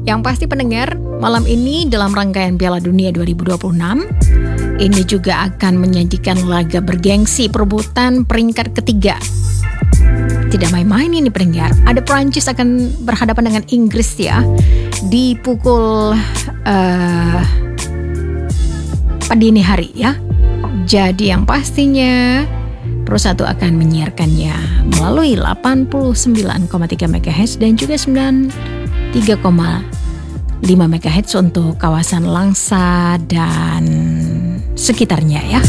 Yang pasti pendengar, malam ini dalam rangkaian Piala Dunia 2026, ini juga akan menyajikan laga bergengsi perebutan peringkat ketiga. Tidak main-main ini pendengar. Ada Prancis akan berhadapan dengan Inggris ya, di pukul dini hari ya. Jadi yang pastinya Pro 1 akan menyiarkannya melalui 89,3 MHz dan juga 93,5 MHz untuk kawasan Langsa dan sekitarnya ya.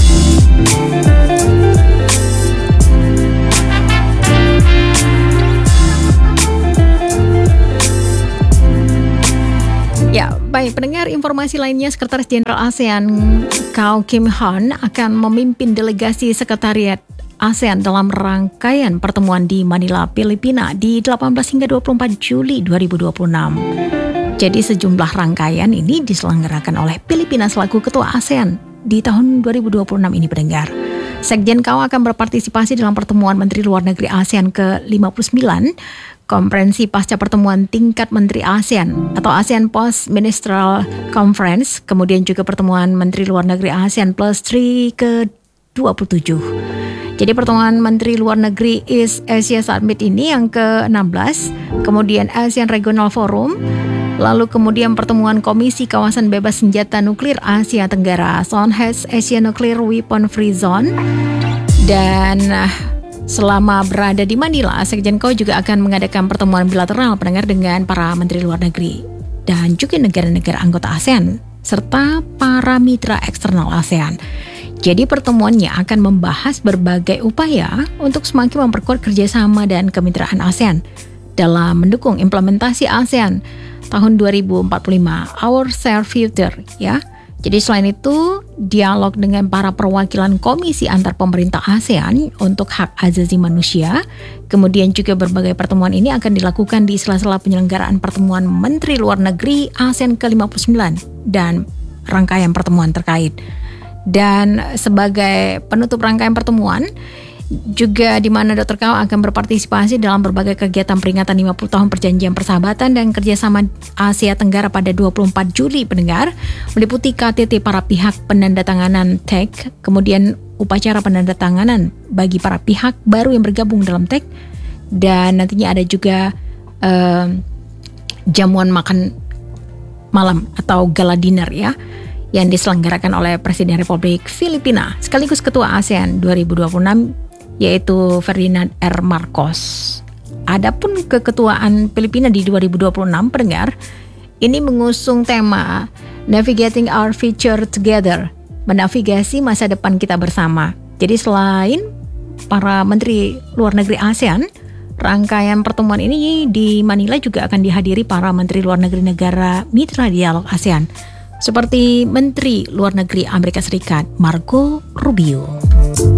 Ya, baik pendengar, informasi lainnya, Sekretaris Jenderal ASEAN Kao Kim Hoan akan memimpin delegasi sekretariat ASEAN dalam rangkaian pertemuan di Manila, Filipina di 18 hingga 24 Juli 2026. Jadi sejumlah rangkaian ini diselenggarakan oleh Filipina selaku Ketua ASEAN di tahun 2026 ini pendengar. Sekjen Kao akan berpartisipasi dalam pertemuan Menteri Luar Negeri ASEAN ke-59, konferensi pasca pertemuan tingkat Menteri ASEAN atau ASEAN Post Ministerial Conference, kemudian juga pertemuan Menteri Luar Negeri ASEAN Plus 3 ke-27. Jadi pertemuan Menteri Luar Negeri East Asia Summit ini yang ke-16, kemudian ASEAN Regional Forum, lalu kemudian pertemuan Komisi Kawasan Bebas Senjata Nuklir Asia Tenggara, Sonhes Asia Nuclear Weapon Free Zone, dan selama berada di Manila, Sekjen Kao juga akan mengadakan pertemuan bilateral pendengar dengan para menteri luar negeri dan juga negara-negara anggota ASEAN serta para mitra eksternal ASEAN. Jadi pertemuannya akan membahas berbagai upaya untuk semakin memperkuat kerjasama dan kemitraan ASEAN dalam mendukung implementasi ASEAN tahun 2045, Our Shared Future ya. Jadi selain itu, dialog dengan para perwakilan komisi antar pemerintah ASEAN untuk hak asasi manusia, kemudian juga berbagai pertemuan ini akan dilakukan di sela-sela penyelenggaraan pertemuan Menteri Luar Negeri ASEAN ke-59 dan rangkaian pertemuan terkait. Dan sebagai penutup rangkaian pertemuan, juga di mana Dr. Kao akan berpartisipasi dalam berbagai kegiatan peringatan 50 tahun Perjanjian Persahabatan dan Kerjasama Asia Tenggara pada 24 Juli pendengar, meliputi KTT para pihak penandatanganan TEC, kemudian upacara penandatanganan bagi para pihak baru yang bergabung dalam TEC, dan nantinya ada juga jamuan makan malam atau gala dinner ya, yang diselenggarakan oleh Presiden Republik Filipina sekaligus Ketua ASEAN 2026 yaitu Ferdinand R. Marcos. Adapun keketuaan Filipina di 2026 pendengar, ini mengusung tema Navigating Our Future Together, menavigasi masa depan kita bersama. Jadi selain para menteri luar negeri ASEAN, rangkaian pertemuan ini di Manila juga akan dihadiri para menteri luar negeri negara mitra dialog ASEAN, seperti Menteri Luar Negeri Amerika Serikat Marco Rubio.